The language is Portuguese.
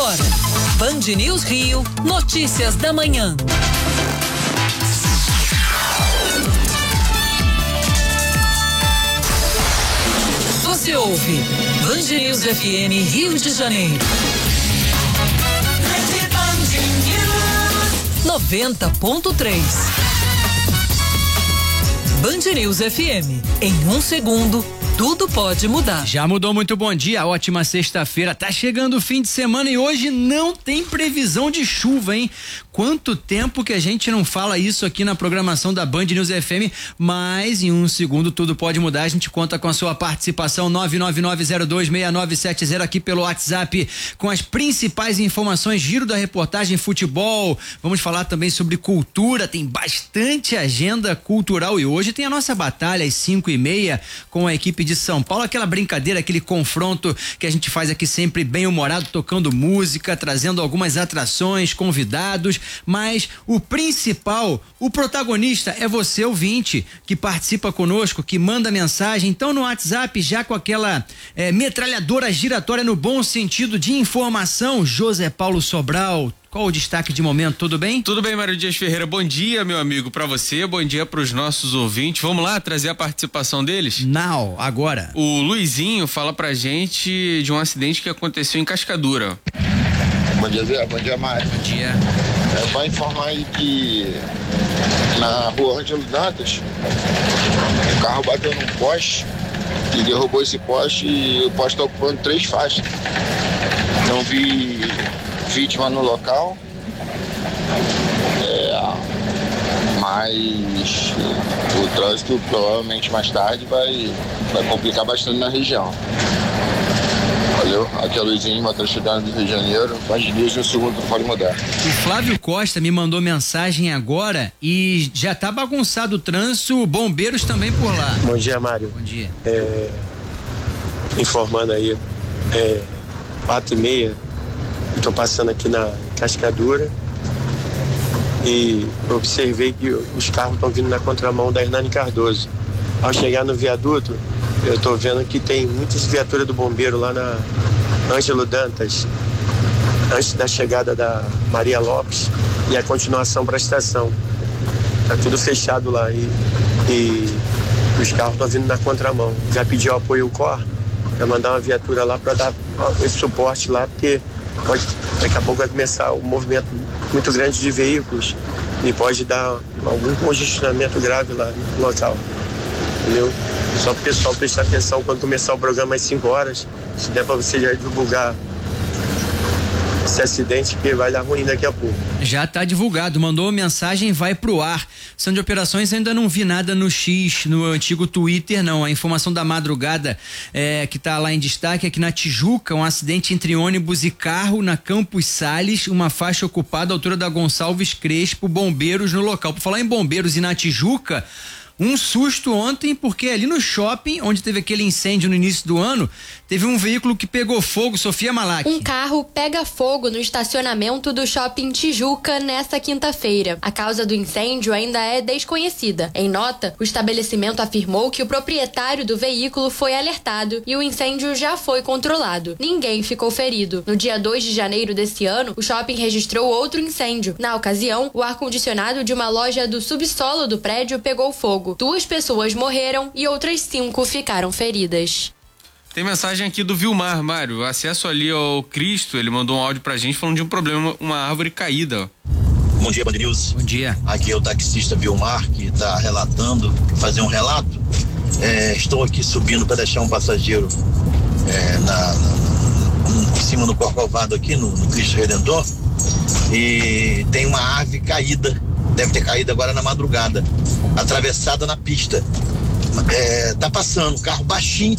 Agora, Band News Rio, notícias da manhã. Você ouve Band News FM Rio de Janeiro. 90.3. Band News FM. Em um segundo, tudo pode mudar. Já mudou, muito bom dia, ótima sexta-feira, tá chegando o fim de semana e hoje não tem previsão de chuva, hein? Quanto tempo que a gente não fala isso aqui na programação da Band News FM, mas em um segundo tudo pode mudar, a gente conta com a sua participação 999026970 aqui pelo WhatsApp com as principais informações, giro da reportagem, futebol, vamos falar também sobre cultura, tem bastante agenda cultural e hoje tem a nossa batalha às 5:30 com a equipe de São Paulo, aquela brincadeira, aquele confronto que a gente faz aqui sempre bem humorado, tocando música, trazendo algumas atrações, convidados, mas o principal, o protagonista é você, ouvinte, que participa conosco, que manda mensagem, então no WhatsApp já com aquela metralhadora giratória no bom sentido de informação, José Paulo Sobral. Qual o destaque de momento, tudo bem? Tudo bem, Mário Dias Ferreira, bom dia, meu amigo, pra você, bom dia pros nossos ouvintes, vamos lá trazer a participação deles? Não, agora. O Luizinho fala pra gente de um acidente que aconteceu em Cascadura. Bom dia, Zé, bom dia, Mário. Bom dia. Vai informar aí que na rua Ângelo Dantas, o carro bateu num poste e derrubou esse poste e o poste está ocupando 3 faixas. Não vi vítima no local, mas o trânsito provavelmente mais tarde vai complicar bastante na região. Valeu, aqui é o Luizinho, motorista do Rio de Janeiro, faz News, um segundo pode mudar. O Flávio Costa me mandou mensagem agora e já tá bagunçado o trânsito, bombeiros também por lá. Bom dia, Mário. Bom dia. Informando aí, 4:30, estou passando aqui na Cascadura e observei que os carros estão vindo na contramão da Hernani Cardoso. Ao chegar no viaduto, eu estou vendo que tem muitas viaturas do bombeiro lá na Ângelo Dantas, antes da chegada da Maria Lopes e a continuação para a estação. Tá tudo fechado lá e os carros estão vindo na contramão. Já pedi o apoio ao COR para mandar uma viatura lá para dar esse suporte lá, porque daqui a pouco vai começar um movimento muito grande de veículos e pode dar algum congestionamento grave lá no local. Entendeu? Só para o pessoal prestar atenção quando começar o programa às 5 horas, se der para você já divulgar esse acidente, que vai dar ruim daqui a pouco. Já tá divulgado, mandou mensagem, vai pro ar. São de operações, ainda não vi nada no X, no antigo Twitter, não. A informação da madrugada que tá lá em destaque é que na Tijuca, um acidente entre ônibus e carro na Campos Sales, uma faixa ocupada à altura da Gonçalves Crespo, bombeiros no local. Por falar em bombeiros e na Tijuca, um susto ontem, porque ali no shopping, onde teve aquele incêndio no início do ano, teve um veículo que pegou fogo, Sofia Malak. Um carro pega fogo no estacionamento do shopping Tijuca nesta quinta-feira. A causa do incêndio ainda é desconhecida. Em nota, o estabelecimento afirmou que o proprietário do veículo foi alertado e o incêndio já foi controlado. Ninguém ficou ferido. No dia 2 de janeiro desse ano, o shopping registrou outro incêndio. Na ocasião, o ar-condicionado de uma loja do subsolo do prédio pegou fogo. 2 pessoas morreram e outras 5 ficaram feridas. Tem mensagem aqui do Vilmar, Mário, acesso ali ao Cristo, ele mandou um áudio pra gente falando de um problema, uma árvore caída, ó. Bom dia, Band News. Bom dia. Aqui é o taxista Vilmar, que está relatando, fazer um relato. Estou aqui subindo para deixar um passageiro em cima do Corcovado aqui, no Cristo Redentor, e tem uma árvore caída, deve ter caído agora na madrugada, atravessada na pista. Tá passando, carro baixinho,